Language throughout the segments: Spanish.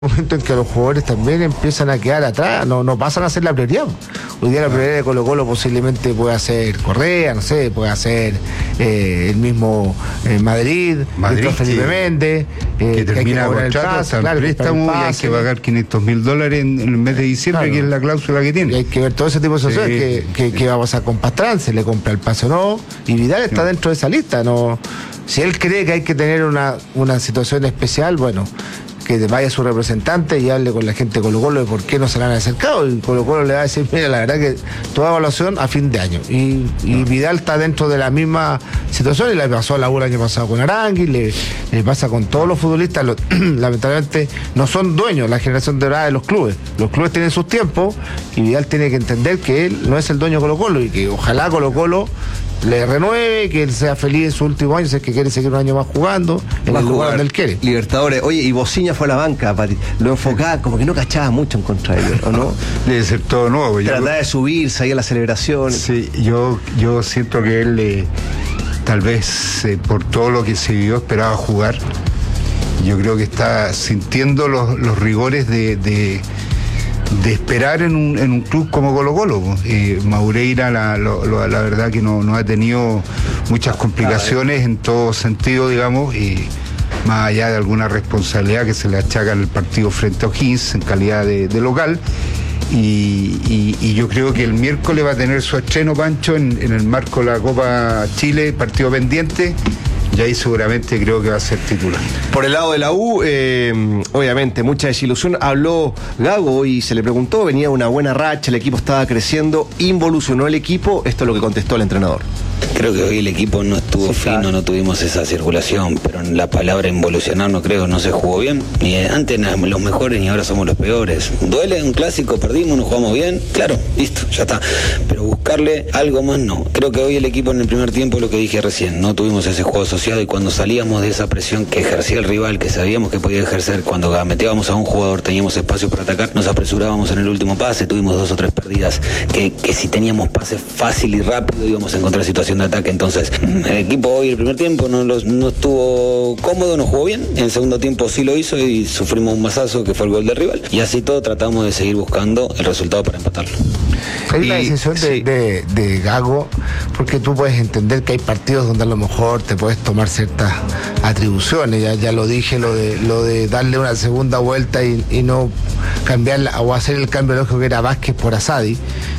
momento en que los jugadores también empiezan a quedar atrás, no pasan a ser la prioridad. Hoy día la prioridad de Colo-Colo posiblemente pueda ser Correa, no sé, puede ser el mismo Madrid, Felipe Méndez, que termina contrato, hasta el préstamo, y hay que pagar $500.000 en el mes de diciembre, que es la cláusula que tiene. Y hay que ver todo ese tipo de situaciones, que va a pasar con Pastrán, se le compra el pase o no, y Vidal está dentro de esa lista. No, si él cree que hay que tener una situación especial, bueno, que vaya su representante y hable con la gente de Colo-Colo de por qué no se le han acercado, y Colo-Colo le va a decir, mira, la verdad que toda evaluación a fin de año, y Vidal está dentro de la misma situación, y le pasó a la U el año pasado con Arangui, le pasa con todos los futbolistas. Lamentablemente no son dueños la generación dorada de los clubes tienen sus tiempos, y Vidal tiene que entender que él no es el dueño de Colo-Colo, y que ojalá Colo-Colo le renueve, que él sea feliz en su último año, si es que quiere seguir un año más jugando en el lugar donde él quiere. Libertadores. Oye, y Bociña fue a la banca, lo enfocaba, como que no cachaba mucho en contra de ellos, ¿o no? Debe ser todo nuevo. Trataba de subirse ahí a la celebración. Sí, yo siento que él, tal vez por todo lo que se vio, esperaba jugar. Yo creo que está sintiendo los rigores de esperar en un club como Colo-Colo. Maureira, la verdad que no ha tenido muchas complicaciones en todo sentido, digamos, más allá de alguna responsabilidad que se le achaca en el partido frente a O'Higgins en calidad de local. Y yo creo que el miércoles va a tener su estreno, Pancho, en el marco de la Copa Chile, partido pendiente. Y ahí seguramente creo que va a ser titular. Por el lado de la U, obviamente, mucha desilusión. Habló Gago y se le preguntó, venía una buena racha, el equipo estaba creciendo, ¿involucionó el equipo? Esto es lo que contestó el entrenador. Creo que hoy el equipo no estuvo fino, no tuvimos esa circulación, pero en la palabra involucionar no se jugó bien. Y antes éramos los mejores y ahora somos los peores. Duele un clásico, perdimos, nos jugamos bien, claro, listo, ya está. Pero buscarle algo más no. Creo que hoy el equipo en el primer tiempo, lo que dije recién, no tuvimos ese juego asociado, y cuando salíamos de esa presión que ejercía el rival, que sabíamos que podía ejercer, cuando metíamos a un jugador, teníamos espacio para atacar, nos apresurábamos en el último pase, tuvimos 2 o 3 pérdidas que si teníamos pase fácil y rápido íbamos a encontrar situación de ataque. Entonces el equipo hoy el primer tiempo no estuvo cómodo, no jugó bien. En el segundo tiempo sí lo hizo y sufrimos un masazo que fue el gol del rival, y así todo tratamos de seguir buscando el resultado para empatarlo. Hay una decisión de Gago, porque tú puedes entender que hay partidos donde a lo mejor te puedes tomar ciertas atribuciones, ya lo dije, lo de darle una segunda vuelta y no cambiarla, o hacer el cambio lógico que era Vázquez por Asadi,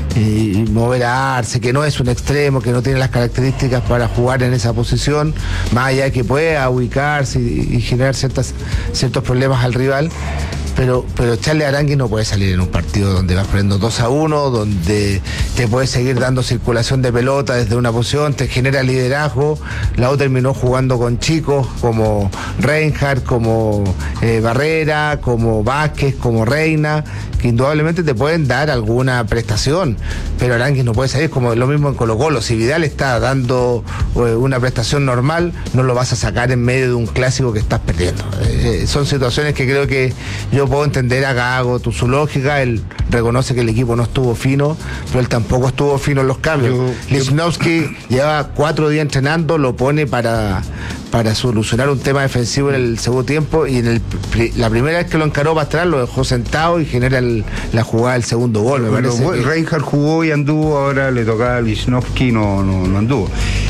y mover a Arce, que no es un extremo, que no tiene las características para jugar en esa posición, más allá de que pueda ubicarse y generar ciertos problemas al rival. Pero Charles Arangui no puede salir en un partido donde vas perdiendo 2-1, donde te puede seguir dando circulación de pelota desde una posición, te genera liderazgo. La U terminó jugando con chicos como Reinhardt, como Barrera, como Vázquez, como Reina, que indudablemente te pueden dar alguna prestación, pero Arangui no puede salir, como lo mismo en Colo-Colo. Si Vidal está dando una prestación normal, no lo vas a sacar en medio de un clásico que estás perdiendo. Son situaciones que creo que yo puedo entender a Gago, su lógica. Él reconoce que el equipo no estuvo fino, pero él tampoco estuvo fino en los cambios. Lichnowsky lleva 4 días entrenando, lo pone para solucionar un tema defensivo en el segundo tiempo, y la primera vez que lo encaró Pastrán lo dejó sentado y genera la jugada del segundo gol. Me parece Reinhardt jugó y anduvo, ahora le tocaba a Lichnowsky, no anduvo.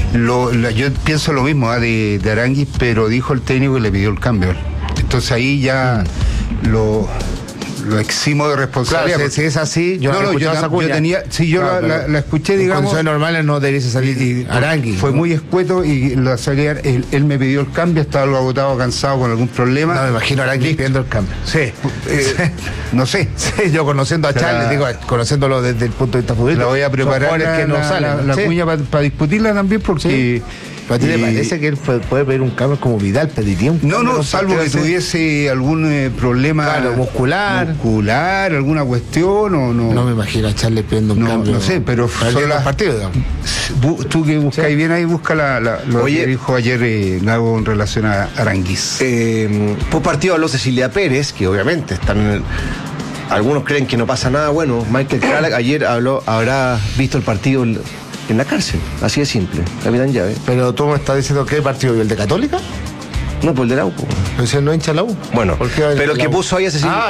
Yo pienso lo mismo de Arangui, pero dijo el técnico y le pidió el cambio. Entonces ahí ya lo eximo de responsabilidad. Claro, si es así, yo la escuché, digamos. En condiciones normales no debiese salir Arangui. Fue muy escueto y la salida, él me pidió el cambio, estaba algo agotado, cansado, con algún problema. No me imagino a Arangui pidiendo el cambio. Sí. No sé. Sí, yo conociendo a Charles, digo, conociéndolo desde el punto de vista futbolístico. La voy a preparar la cuña para discutirla también, porque... Sí. ¿A ti te parece que él puede pedir un cambio como Vidal? ¿Pediría un cambio? No, salvo que tuviese algún problema muscular, alguna cuestión o no. No me imagino a echarle pidiendo un cambio. No sé, pero son los partidos, digamos. Tú que buscáis bien ahí, busca lo que dijo ayer Gago en relación a Aranguiz. Por partido habló Cecilia Pérez, que obviamente están algunos creen que no pasa nada. Bueno, Michael Kralak ayer habrá visto el partido en la cárcel, así de simple, capitán llave. Pero tú me estás diciendo, ¿qué partido? ¿Y el de Católica? No, por el de la U. No, no hincha la U. Bueno, ¿Por qué va a pero hinchar el que la U? puso ahí hace 5